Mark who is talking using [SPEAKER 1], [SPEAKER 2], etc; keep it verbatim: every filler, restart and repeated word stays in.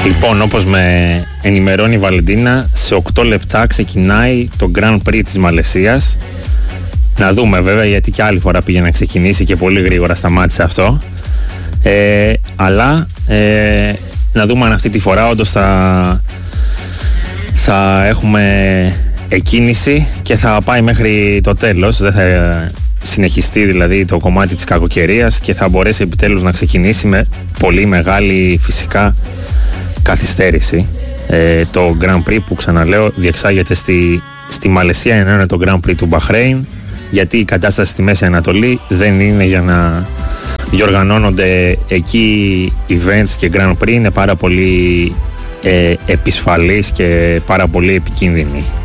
[SPEAKER 1] Λοιπόν, όπως με ενημερώνει η Βαλεντίνα, σε οκτώ λεπτά ξεκινάει το Grand Prix της Μαλαισίας. Να δούμε βέβαια, γιατί και άλλη φορά πήγε να ξεκινήσει και πολύ γρήγορα σταμάτησε αυτό. Ε, αλλά ε, να δούμε αν αυτή τη φορά όντως θα, θα έχουμε εκκίνηση και θα πάει μέχρι το τέλος. Δεν θα συνεχιστεί δηλαδή το κομμάτι της κακοκαιρίας και θα μπορέσει επιτέλους να ξεκινήσει με πολύ μεγάλη φυσικά καθυστέρηση. Ε, το Grand Prix που, ξαναλέω, διεξάγεται στη, στη Μαλαισία, ενώ είναι το Grand Prix του Μπαχρέιν, γιατί η κατάσταση στη Μέση Ανατολή δεν είναι για να διοργανώνονται εκεί events και Grand Prix, είναι πάρα πολύ ε, επισφαλής και πάρα πολύ επικίνδυνη.